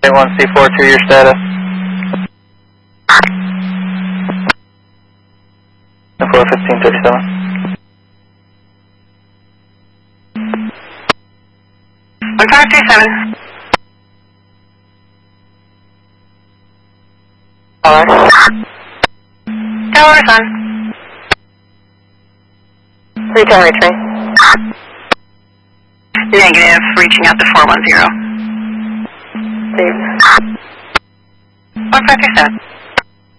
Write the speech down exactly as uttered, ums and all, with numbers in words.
one C four two, your status. four fifteen thirty-seven. one five two seven. Alright. Tower is on. three ten return. Negative, reaching out to four one zero. Steve. one five two seven.